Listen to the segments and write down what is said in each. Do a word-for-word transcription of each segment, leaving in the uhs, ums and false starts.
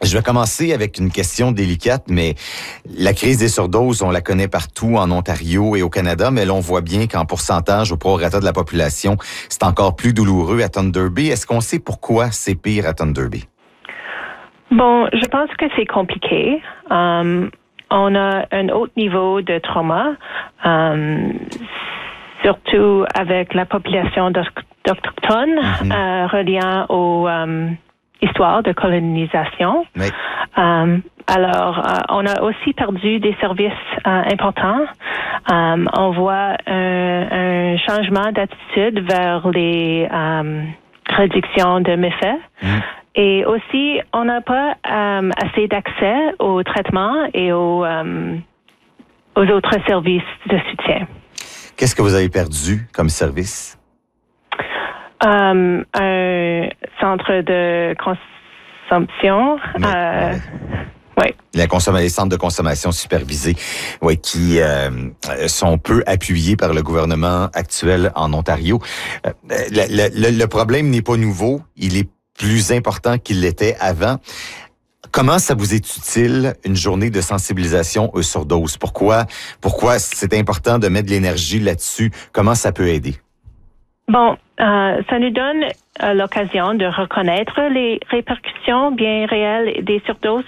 Je vais commencer avec une question délicate, mais la crise des surdoses, on la connaît partout en Ontario et au Canada, mais là, on voit bien qu'en pourcentage, au prorata de la population, c'est encore plus douloureux à Thunder Bay. Est-ce qu'on sait pourquoi c'est pire à Thunder Bay? Bon, je pense que c'est compliqué. Um, on a un haut niveau de trauma, um, surtout avec la population d'Autochtones, mm-hmm. euh, reliant aux um, histoires de colonisation. Oui. Um, alors, euh, on a aussi perdu des services euh, importants. Um, on voit un, un changement d'attitude vers les um, réductions de méfaits. Mm. Et aussi, on n'a pas um, assez d'accès aux traitements et aux, um, aux autres services de soutien. Qu'est-ce que vous avez perdu comme service? Um, un centre de consommation. Mais, euh, ouais. Oui. La consommation, les centres de consommation supervisés, ouais, qui euh, sont peu appuyés par le gouvernement actuel en Ontario. Euh, le, le, le problème n'est pas nouveau, il est plus important qu'il l'était avant. Comment ça vous est utile une journée de sensibilisation aux surdoses? Pourquoi, pourquoi c'est important de mettre de l'énergie là-dessus? Comment ça peut aider? Bon, euh, ça nous donne euh, l'occasion de reconnaître les répercussions bien réelles des surdoses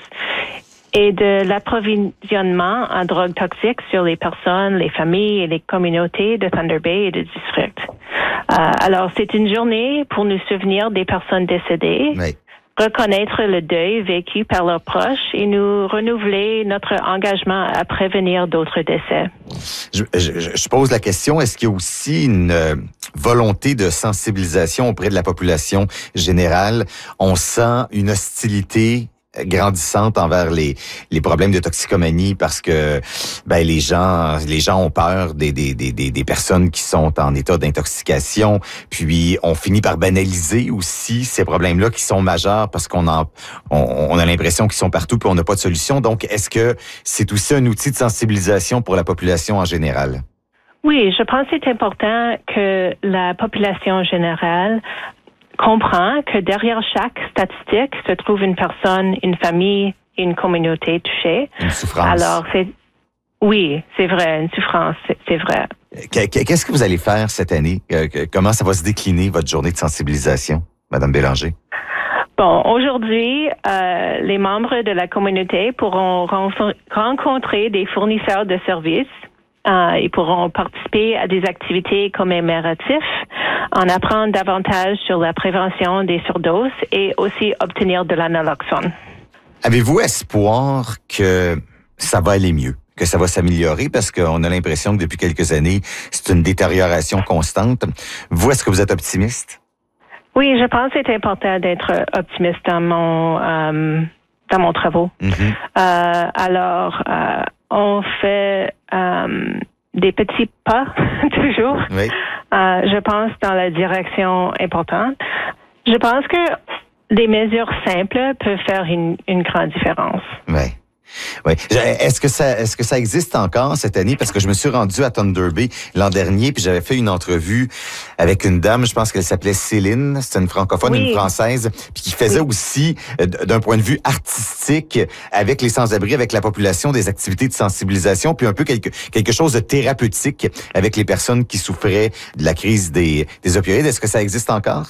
et de l'approvisionnement en drogues toxiques sur les personnes, les familles et les communautés de Thunder Bay et du district. Euh, alors, c'est une journée pour nous souvenir des personnes décédées, oui. reconnaître le deuil vécu par leurs proches et nous renouveler notre engagement à prévenir d'autres décès. Je, je, je pose la question, est-ce qu'il y a aussi une euh, volonté de sensibilisation auprès de la population générale? On sent une hostilité grandissante envers les les problèmes de toxicomanie parce que ben les gens les gens ont peur des des des des personnes qui sont en état d'intoxication, puis on finit par banaliser aussi ces problèmes-là qui sont majeurs parce qu'on en on, on a l'impression qu'ils sont partout puis on n'a pas de solution. Donc est-ce que c'est aussi un outil de sensibilisation pour la population en général? Oui, je pense que c'est important que la population générale comprend que derrière chaque statistique se trouve une personne, une famille, une communauté touchée. Une souffrance. Alors, c'est, oui, c'est vrai, une souffrance, c'est, c'est vrai. Qu'est-ce que vous allez faire cette année? Comment ça va se décliner, votre journée de sensibilisation, Madame Bélanger? Bon, aujourd'hui, euh, les membres de la communauté pourront rencontrer des fournisseurs de services. Euh, ils pourront participer à des activités commémoratives, en apprendre davantage sur la prévention des surdoses et aussi obtenir de la naloxone. Avez-vous espoir que ça va aller mieux, que ça va s'améliorer? Parce qu'on a l'impression que depuis quelques années, c'est une détérioration constante. Vous, est-ce que vous êtes optimiste? Oui, je pense que c'est important d'être optimiste dans mon, euh, dans mon travail. Mm-hmm. Euh, alors, euh, on fait euh, des petits pas, toujours, oui. euh, je pense, dans la direction importante. Je pense que des mesures simples peuvent faire une, une grande différence. Oui. Oui. Est-ce que ça, est-ce que ça existe encore cette année? Parce que je me suis rendu à Thunder Bay l'an dernier, puis j'avais fait une entrevue avec une dame, je pense qu'elle s'appelait Céline, c'était une francophone, oui. une française, puis qui faisait oui. aussi, d'un point de vue artistique, avec les sans-abri, avec la population, des activités de sensibilisation, puis un peu quelque, quelque chose de thérapeutique avec les personnes qui souffraient de la crise des, des opioïdes. Est-ce que ça existe encore?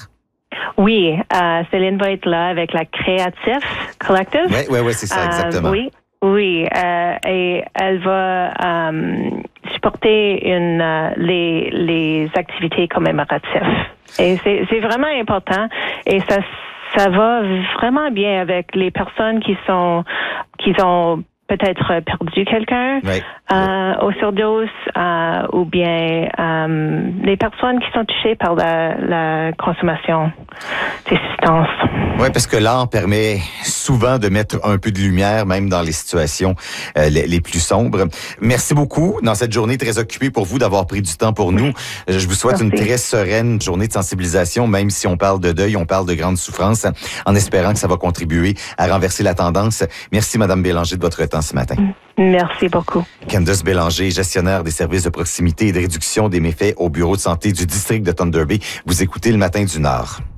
Oui, euh, Céline va être là avec la Creative Collective. Oui, oui, oui, c'est ça, exactement. Euh, oui. Oui, euh, et elle va euh, supporter une, euh, les, les activités commémoratives. Et c'est, c'est vraiment important. Et ça, ça va vraiment bien avec les personnes qui sont, qui ont peut-être perdu quelqu'un oui. euh, aux surdoses euh, ou bien euh, les personnes qui sont touchées par la, la consommation des substances. Oui, parce que l'art permet souvent de mettre un peu de lumière, même dans les situations euh, les, les plus sombres. Merci beaucoup dans cette journée très occupée pour vous d'avoir pris du temps pour nous. Je vous souhaite Merci. Une très sereine journée de sensibilisation, même si on parle de deuil, on parle de grande souffrance, en espérant que ça va contribuer à renverser la tendance. Merci, Madame Bélanger, de votre temps ce matin. Merci beaucoup. Candace Bélanger, gestionnaire des services de proximité et de réduction des méfaits au bureau de santé du district de Thunder Bay. Vous écoutez Le Matin du Nord.